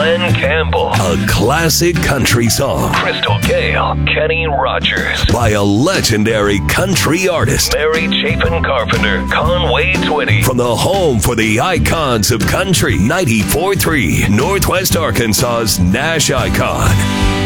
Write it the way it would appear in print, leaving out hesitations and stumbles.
Glenn Campbell. A classic country song. Crystal Gale, Kenny Rogers. By a legendary country artist. Mary Chapin Carpenter, Conway Twitty. From the home for the icons of country, 94.3 Northwest Arkansas's Nash Icon.